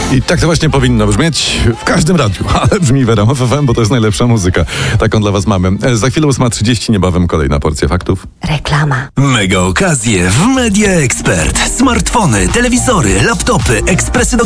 I tak to właśnie powinno brzmieć w każdym radiu, ale brzmi w RMF FM, bo to jest najlepsza muzyka. Taką dla was mamy. Za chwilę 8:30, niebawem kolejna porcja faktów. Reklama. Mega okazje w Media Expert. Smartfony, telewizory, laptopy, ekspresy do